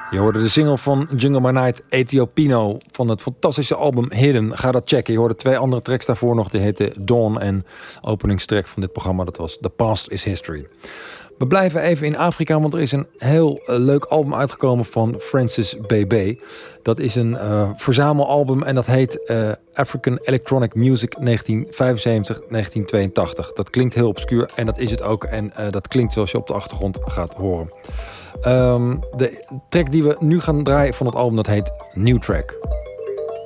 Je hoorde de single van Jungle My Night, Ethiopiano, van het fantastische album Hidden. Ga dat checken. Je hoorde 2 andere tracks daarvoor nog. Die heette Dawn en openingstrack van dit programma. Dat was The Past is History. We blijven even in Afrika, want er is een heel leuk album uitgekomen van Francis BB. Dat is een verzamelalbum en dat heet African Electronic Music 1975-1982. Dat klinkt heel obscuur en dat is het ook. En dat klinkt zoals je op de achtergrond gaat horen. De track die we nu gaan draaien van het album, dat heet New Track.